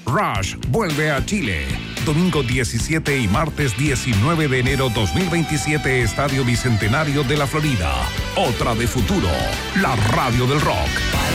Rush vuelve a Chile. Domingo 17 y martes 19 de enero 2027, Estadio Bicentenario de la Florida. Otra de futuro, la radio del rock.